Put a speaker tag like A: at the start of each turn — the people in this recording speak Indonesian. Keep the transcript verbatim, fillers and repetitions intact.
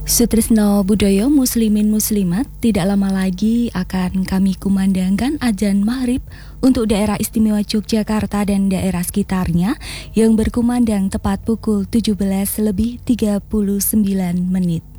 A: Sutrisno Budoyo Muslimin Muslimat, tidak lama lagi akan kami kumandangkan adzan maghrib untuk daerah istimewa Yogyakarta dan daerah sekitarnya yang berkumandang tepat pukul tujuh belas lebih tiga puluh sembilan menit.